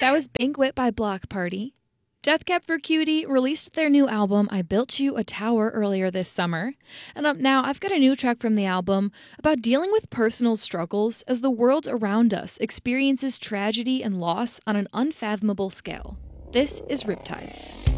That was Banquet by Block Party. Death Cab for Cutie released their new album, I Built You a Tower, earlier this summer. And up now, I've got a new track from the album about dealing with personal struggles as the world around us experiences tragedy and loss on an unfathomable scale. This is Riptides.